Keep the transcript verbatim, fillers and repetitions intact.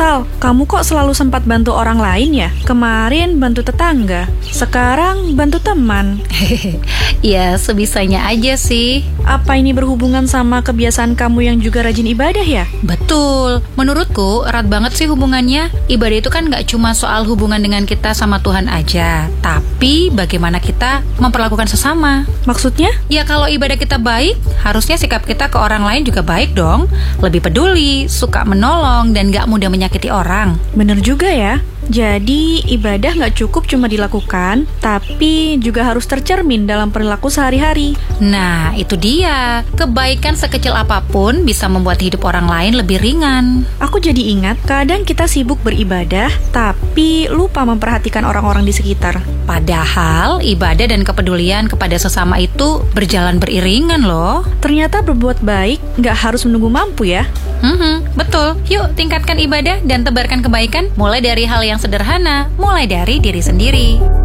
Sal, kamu kok selalu sempat bantu orang lain ya? Kemarin bantu tetangga, sekarang bantu teman. Ya, sebisanya aja sih. Apa ini berhubungan sama kebiasaan kamu yang juga rajin ibadah ya? Betul, menurutku erat banget sih hubungannya. Ibadah itu kan gak cuma soal hubungan dengan kita sama Tuhan aja, tapi bagaimana kita memperlakukan sesama. Maksudnya? Ya kalau ibadah kita baik, harusnya sikap kita ke orang lain juga baik dong. Lebih peduli, suka menolong, dan gak mudah menyakiti orang. Bener juga ya. Jadi ibadah gak cukup cuma dilakukan, tapi juga harus tercermin dalam perilaku sehari-hari. Nah, itu dia. Kebaikan sekecil apapun bisa membuat hidup orang lain lebih ringan. Aku jadi ingat, kadang kita sibuk beribadah, tapi lupa memperhatikan orang-orang di sekitar. Padahal ibadah dan kepedulian kepada sesama itu berjalan beriringan loh. Ternyata berbuat baik gak harus menunggu mampu ya. Hmm, betul. Yuk tingkatkan ibadah dan tebarkan kebaikan mulai dari hal yang sederhana, mulai dari diri sendiri.